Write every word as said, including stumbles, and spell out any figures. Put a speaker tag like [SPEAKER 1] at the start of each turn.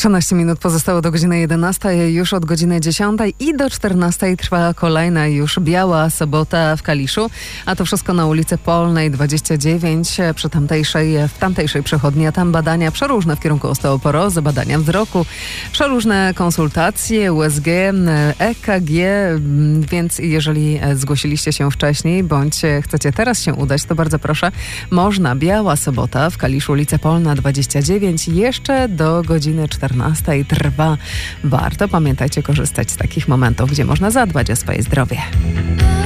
[SPEAKER 1] trzynaście minut pozostało do godziny jedenastej, już od godziny dziesiątej i do czternastej trwa kolejna już Biała Sobota w Kaliszu, a to wszystko na ulicy Polnej dwadzieścia dziewięć przy tamtejszej, w tamtejszej przechodni, a tam badania przeróżne w kierunku osteoporozy, badania wzroku, przeróżne konsultacje, U S G, E K G, więc jeżeli zgłosiliście się wcześniej, bądź chcecie teraz się udać, to bardzo proszę, można. Biała Sobota w Kaliszu, ulica Polna dwadzieścia dziewięć, jeszcze do godziny czternastej trwa. Warto, pamiętajcie, korzystać z takich momentów, gdzie można zadbać o swoje zdrowie.